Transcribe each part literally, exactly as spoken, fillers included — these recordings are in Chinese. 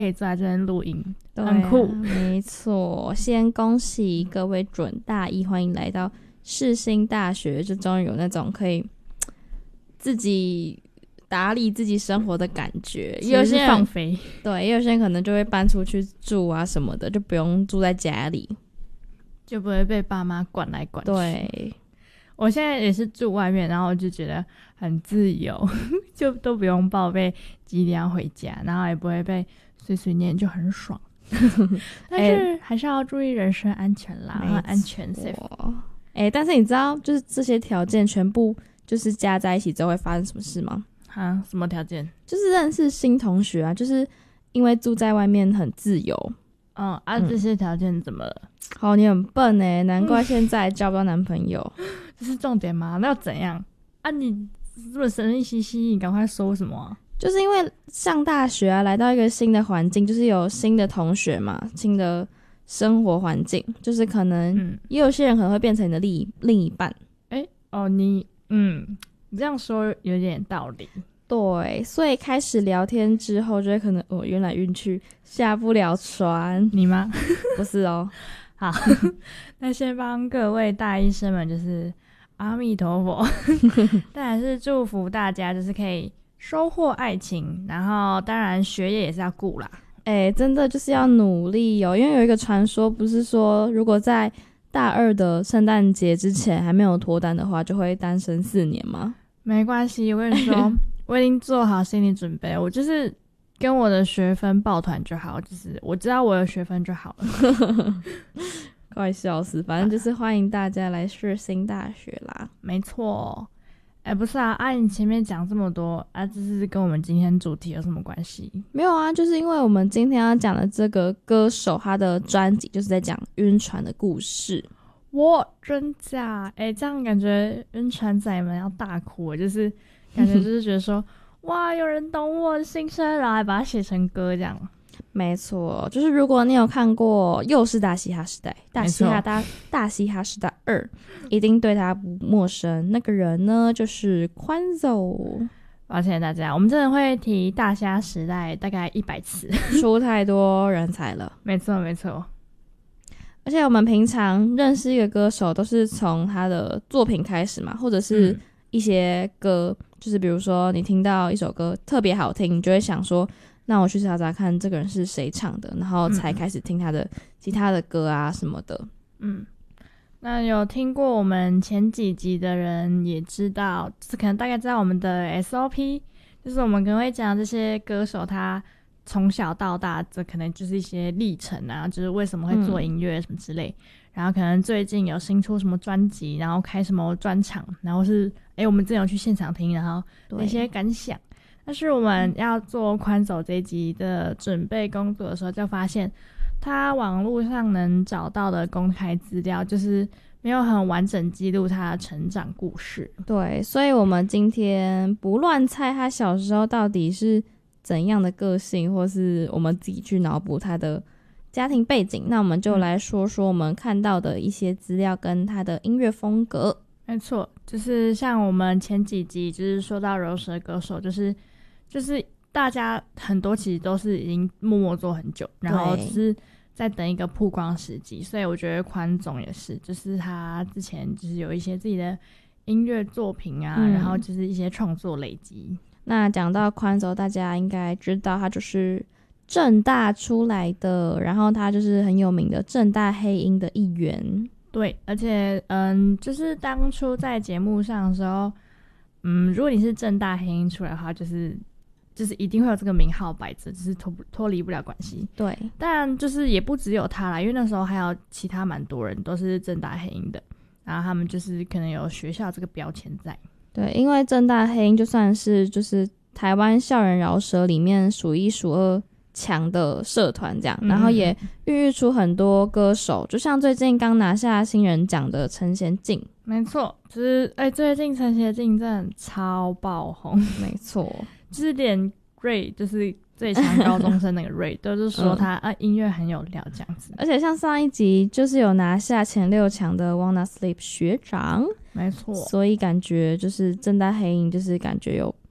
可以坐在这边录音， 对啊， 很酷。 没错，先恭喜各位准大一，欢迎来到世新大学，就终于有那种可以自己打理自己生活的感觉。 其实是有些人放飞， 对，有些人可能就会搬出去住啊什么的，就不用住在家里， 就不会被爸妈管来管去。 对， 我现在也是住外面，然后我就觉得很自由，就都不用报备几点要回家，然后也不会被碎碎念，就很爽。但是还是要注意人身安全啦， 没错安全 safe。 哎、但是你知道，就是这些条件全部就是加在一起之后会发生什么事吗？ 啊，什么条件？ 就是认识新同学啊，就是因为住在外面很自由。 嗯啊， 嗯这些条件怎么了？ 好，你很笨哎，难怪现在交不到男朋友。 这是重点吗？那要怎样啊？你这么神秘兮兮，你赶快说什么啊？ 就是因为上大学啊，来到一个新的环境，就是有新的同学嘛，新的生活环境，就是可能嗯， 也有些人可能会变成你的另一另一半。 哎、哦，你嗯，你这样说有点道理。 对，所以开始聊天之后，就会可能哦，晕来晕去，下不了船。 你吗？ 不是哦， 好，那先帮各位大医生们就是阿弥陀佛，当然是祝福大家就是可以收获爱情，然后当然学业也是要顾啦。 哎、真的就是要努力哦，因为有一个传说，不是说如果在大二的圣诞节之前还没有脱单的话，就会单身四年吗？ 没关系，我跟你说，我已经做好心理准备，我就是跟我的学分抱团就好，就是我知道我有学分就好了。 快笑死！反正就是欢迎大家来世新大学啦。 没错，哎，不是啊，啊，你前面讲这么多啊，这是跟我们今天主题有什么关系？ 没有啊，就是因为我们今天要讲的这个歌手，他的专辑就是在讲晕船的故事。 哇，真假？哎，这样感觉晕船仔们要大哭，就是感觉就是觉得说，哇，有人懂我的心声，然后还把它写成歌这样。 没错，就是如果你有看过又是大嘻哈时代、大嘻哈没错大大嘻哈时代二，一定对他不陌生。那个人呢，就是宽走， 抱歉大家，我们真的会提大虾时代大概一百次。 出太多人才了。 没错，没错。 而且我们平常认识一个歌手，都是从他的作品开始嘛，或者是一些歌，嗯、就是比如说你听到一首歌特别好听，你就会想说，那我去查查看这个人是谁唱的，然后才开始听他的其他的歌啊什么的。 嗯，那有听过我们前几集的人也知道，就是可能大概知道我们的 S O P， 就是我们可能会讲这些歌手他从小到大，这可能就是一些历程啊，就是为什么会做音乐什么之类。嗯、然后可能最近有新出什么专辑，然后开什么专场，然后是哎我们之前有去现场听，然后那些感想。但是我们要做宽走这一集的准备工作的时候，就发现他网络上能找到的公开资料，就是没有很完整记录他的成长故事。 对，所以我们今天不乱猜他小时候到底是怎样的个性，或是我们自己去脑补他的家庭背景，那我们就来说说我们看到的一些资料跟他的音乐风格。 没错，就是像我们前几集就是说到饶舌歌手，就是就是大家很多其实都是已经默默做很久，然后只是在等一个曝光时机。所以我觉得宽总也是，就是他之前就是有一些自己的音乐作品啊、嗯、然后就是一些创作累积。 那讲到宽走，大家应该知道他就是政大出来的，然后他就是很有名的政大黑鹰的一员。 对，而且嗯，就是当初在节目上的时候，嗯，如果你是政大黑鹰出来的话，就是就是一定会有这个名号摆着，就是脱脱离不了关系。 对， 但就是也不只有他啦，因为那时候还有其他蛮多人都是政大黑鹰的，然后他们就是可能有学校这个标签在。 对，因为政大黑鹰就算是就是台湾校园饶舌里面数一数二强的社团这样，然后也孕育出很多歌手，就像最近刚拿下新人奖的陈贤进。 没错，就是哎、欸，最近陈贤进真的超爆红。 没错， 就是连 Ray 就是最强高中生那个 Ray 都是说他、嗯、啊音乐很有料这样子。 而且像上一集就是有拿下前六强的 Wanna Sleep 学长。 没错， 所以感觉就是政大黑鹰就是感觉有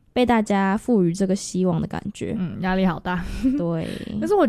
被大家赋予这个希望的感觉。 嗯，压力好大。 对， 可是我